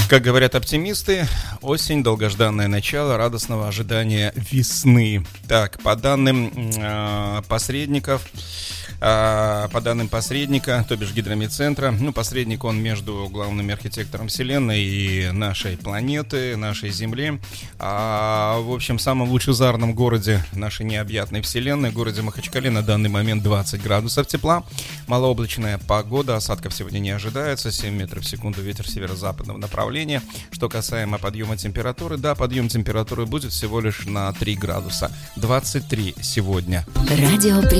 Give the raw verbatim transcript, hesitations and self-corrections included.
Как говорят оптимисты, осень — долгожданное начало радостного ожидания весны. Так, по данным э, посредников, э, по данным посредника, то бишь гидромедцентра, ну, посредник он между главным архитектором Вселенной и нашей планеты, нашей Земли. А, в общем, в самом лучезарном городе нашей необъятной Вселенной, городе Махачкале, на данный момент двадцать градусов тепла. Малооблачная погода, осадков сегодня не ожидается, семь метров в секунду, ветер северо-западного направления. Что касаемо подъема температуры, да, подъем температуры будет всего лишь на три градуса. двадцать три сегодня. Радио